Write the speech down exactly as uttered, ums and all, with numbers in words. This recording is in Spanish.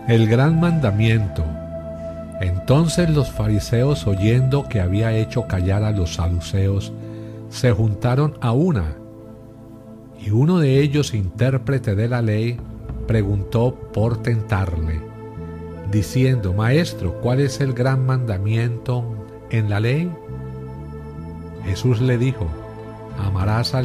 el gran mandamiento. Entonces los fariseos, oyendo que había hecho callar a los saduceos, se juntaron a una, y uno de ellos, intérprete de la ley, preguntó por tentarle, diciendo: Maestro, ¿cuál es el gran mandamiento en la ley? Jesús le dijo: amarás al